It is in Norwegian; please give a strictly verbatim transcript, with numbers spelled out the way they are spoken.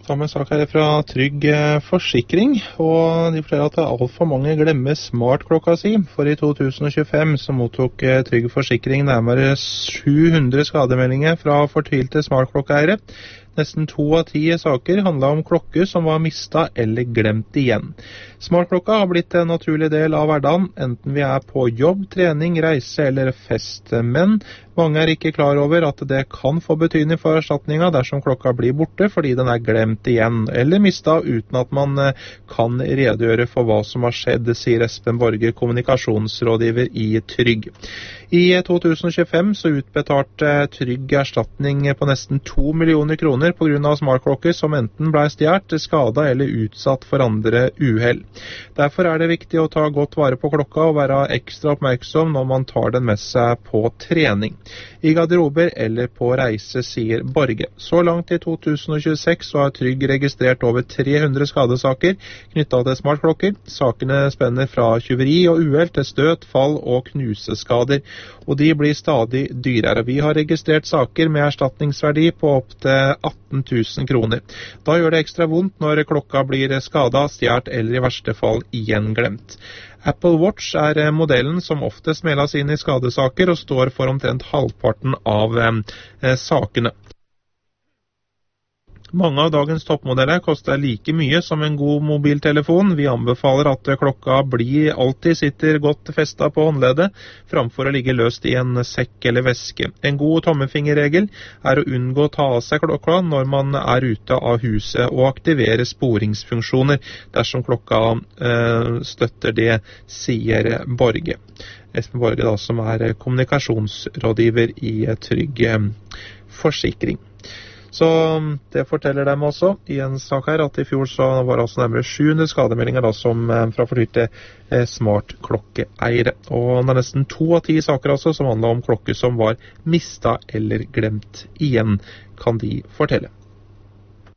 Ta med en sak her fra Trygg Forsikring, og de forteller at alt for mange glemmer smartklokka si. For i to tusen og tjuefem så mottok Trygg Forsikring nærmere sju hundre skademeldinger fra fortvilte smartklokkeeiere. Nesten to av ti saker handlet om klokker som var mistet eller glemt igjen. Smartklokka har blitt en naturlig del av hverdagen, enten vi er på jobb, trening, reise eller fest. Men mange er ikke klar over at det kan få betydning for erstatninga dersom klokka blir borte fordi den er glemt igjen, eller mistet uten at man kan redegjøre for hva som har skjedd, sier Espen Borge, kommunikasjonsrådgiver i Trygg. I to tusen og tjuefem så utbetalte Trygg erstatning på nesten to millioner kroner på grunn av smartklokker som enten ble stjert, skadet eller utsatt for andre uhell. Derfor er det viktig å ta godt vare på klokka og være ekstra oppmerksom når man tar den med seg på trening, i garderober eller på reise, sier Borge. Så langt i to tusen og tjueseks så har Trygg registrert over tre hundre skadesaker knyttet til smartklokker. Sakene spenner fra tyveri og uhell til støt, fall og knuseskader, og de blir stadig dyrere. Vi har registrert saker med erstatningsverdi på opp til atten tusen kroner. Da gjør det ekstra vondt når klokka blir skadet, stjert eller i verste fall igjen glemt. Apple Watch er modellen som oftest meldes inn i skadesaker og står for omtrent halvparten av eh, sakene. Mange av dagens toppmodeller koster like mye som en god mobiltelefon. Vi anbefaler at klokka blir alltid sitter godt festet på håndleddet, framfor å ligge løst i en sekk eller veske. En god tommefingerregel er å unngå å ta av seg klokka når man er ute av huset, og aktivere sporingsfunksjoner dersom klokka eh, støtter det, sier Borge. Espen Borge da, som er kommunikasjonsrådgiver i Trygg Forsikring. Så det forteller dem også i en sak her at i fjor så var det altså nærmere sju hundre skademeldinger da, som fra fortvilte eh, smartklokkeeiere. Og det er nesten to av ti saker altså som handler om klokker som var mistet eller glemt igjen, kan de fortelle.